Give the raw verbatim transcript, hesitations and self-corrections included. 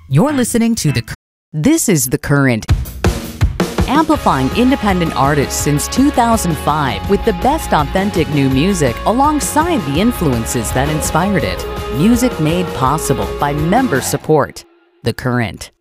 You're listening to The Cur- This is The Current, amplifying independent artists since two thousand five with the best authentic new music alongside the influences that inspired it. Music made possible by member support. The Current.